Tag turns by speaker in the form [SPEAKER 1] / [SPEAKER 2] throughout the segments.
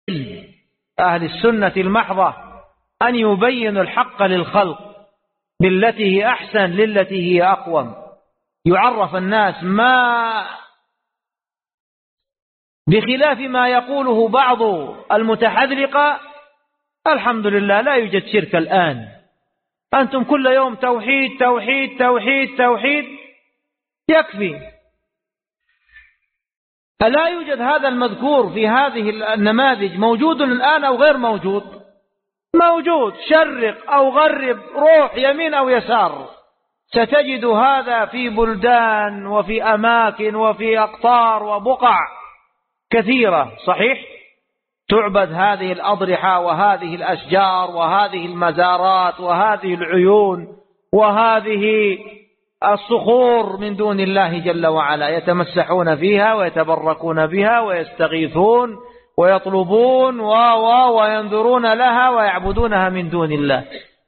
[SPEAKER 1] أهل السنة المحضة أن يبينوا الحق للخلق بالتي هي أحسن للتي هي أقوم، يعرف الناس ما بخلاف ما يقوله بعض المتحذلقة. الحمد لله لا يوجد شرك الآن، أنتم كل يوم توحيد توحيد توحيد توحيد يكفي. ألا يوجد هذا المذكور في هذه النماذج موجود الآن أو غير موجود؟ موجود. شرق أو غرب، روح يمين أو يسار، ستجد هذا في بلدان وفي أماكن وفي أقطار وبقع كثيرة. صحيح تعبد هذه الأضرحة وهذه الأشجار وهذه المزارات وهذه العيون وهذه الصخور من دون الله جل وعلا، يتمسحون فيها ويتبركون بها ويستغيثون ويطلبون وينذرون لها ويعبدونها من دون الله.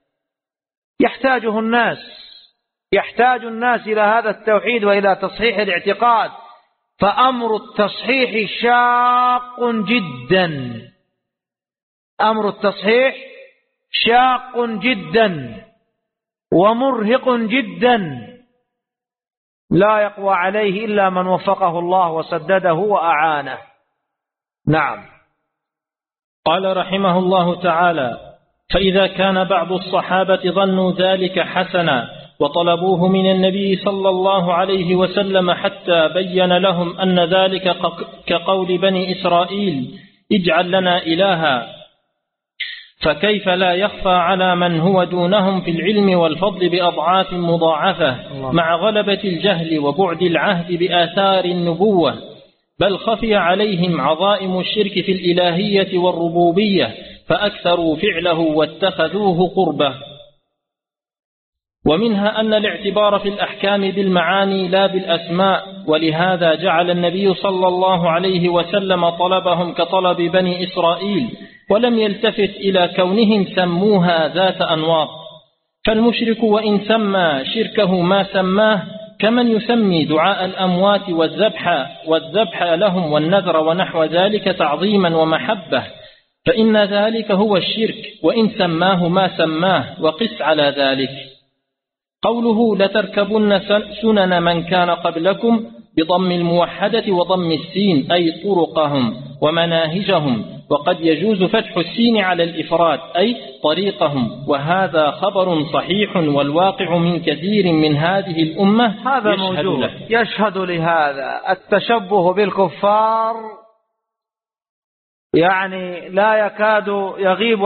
[SPEAKER 1] يحتاج الناس إلى هذا التوحيد وإلى تصحيح الاعتقاد، فأمر التصحيح شاق جدا، أمر التصحيح شاق جدا ومرهق جدا، لا يقوى عليه إلا من وفقه الله وسدده وأعانه. نعم.
[SPEAKER 2] قال رحمه الله تعالى: فإذا كان بعض الصحابة ظنوا ذلك حسنا وطلبوه من النبي صلى الله عليه وسلم حتى بين لهم أن ذلك كقول بني إسرائيل: اجعل لنا إلها، فكيف لا يخفى على من هو دونهم في العلم والفضل بأضعاف مضاعفة مع غلبة الجهل وبعد العهد بآثار النبوة، بل خفي عليهم عظائم الشرك في الإلهية والربوبية فأكثروا فعله واتخذوه قربة. ومنها أن الاعتبار في الأحكام بالمعاني لا بالأسماء، ولهذا جعل النبي صلى الله عليه وسلم طلبهم كطلب بني إسرائيل، ولم يلتفت إلى كونهم سموها ذات أنواط. فالمشرك وإن سمى شركه ما سماه كمن يسمي دعاء الأموات والذبح لهم والنذر ونحو ذلك تعظيما ومحبة، فإن ذلك هو الشرك وإن سماه ما سماه، وقس على ذلك. قوله: لتركبن سنن من كان قبلكم بضم الموحدة وضم السين، أي طرقهم ومناهجهم، وقد يجوز فتح السين على الإفراد أي طريقهم، وهذا خبر صحيح والواقع من كثير من هذه الأمة
[SPEAKER 1] هذا موجود يشهد لهذا. التشبه بالكفار يعني لا يكاد يغيب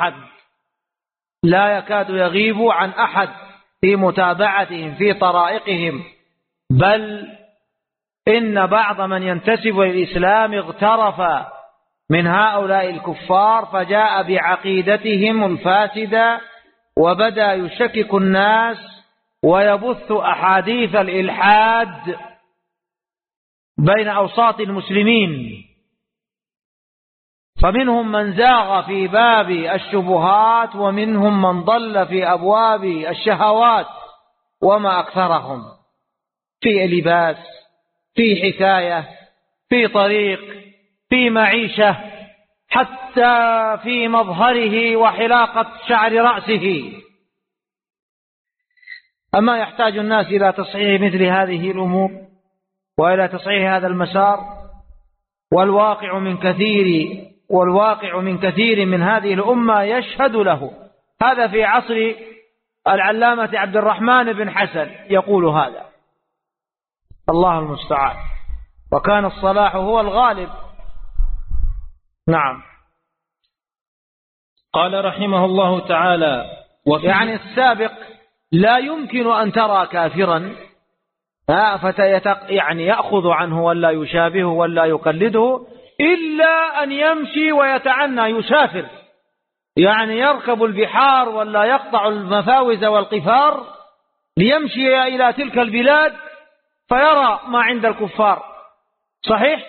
[SPEAKER 1] عن أحد في متابعتهم في طرائقهم، بل إن بعض من ينتسب للإسلام اغترف من هؤلاء الكفار فجاء بعقيدتهم الفاسدة وبدأ يشكك الناس ويبث أحاديث الإلحاد بين أوساط المسلمين، فمنهم من زاغ في باب الشبهات ومنهم من ضل في أبواب الشهوات، وما أكثرهم في لباس، في حكاية، في طريق، في معيشة، حتى في مظهره وحلاقة شعر رأسه. أما يحتاج الناس إلى تصحيح مثل هذه الأمور وإلى تصحيح هذا المسار، والواقع من كثير من هذه الأمة يشهد له. هذا في عصر العلامة عبد الرحمن بن حسن يقول هذا، الله المستعان، وكان الصلاح هو الغالب. نعم.
[SPEAKER 2] قال رحمه الله تعالى:
[SPEAKER 1] يعني السابق لا يمكن أن ترى كافرا يعني يأخذ عنه ولا يشابهه ولا يقلده، إلا أن يمشي ويتعنى يسافر، يعني يركب البحار ولا يقطع المفاوز والقفار ليمشي إلى تلك البلاد فيرى ما عند الكفار. صحيح؟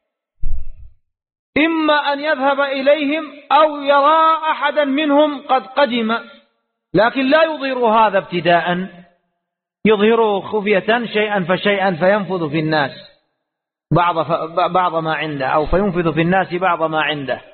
[SPEAKER 1] إما أن يذهب إليهم أو يرى أحدا منهم قد قدم، لكن لا يظهر هذا ابتداء، يظهر خفية شيئا فشيئا فينفذ في الناس بعض ما عنده، أو فينفذ في الناس بعض ما عنده.